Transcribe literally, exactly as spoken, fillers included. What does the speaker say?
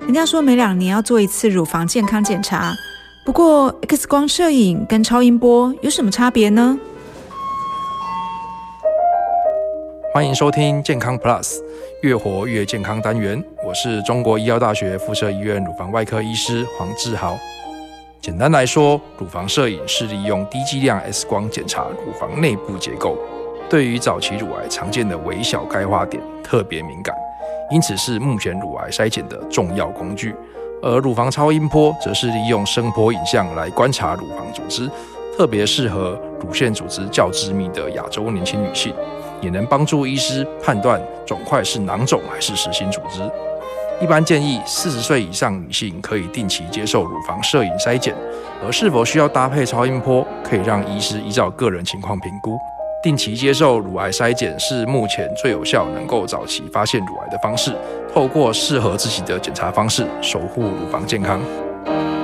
人家说每两年要做一次乳房健康检查，不过 X 光摄影跟超音波有什么差别呢？ 欢迎收听健康 Plus 越活越健康单元，我是中国医药大学附设医院乳房外科医师黄志豪。简单来说，乳房摄影是利用低剂量 X 光检查乳房内部结构，对于早期乳癌常见的微小钙化点特别敏感，因此是目前乳癌筛检的重要工具。而乳房超音波则是利用声波影像来观察乳房组织，特别适合乳腺组织较致密的亚洲年轻女性，也能帮助医师判断肿块是囊肿还是实心组织。一般建议四十岁以上女性可以定期接受乳房摄影筛检，而是否需要搭配超音波，可以让医师依照个人情况评估。定期接受乳癌筛检是目前最有效能够早期发现乳癌的方式，透过适合自己的检查方式，守护乳房健康。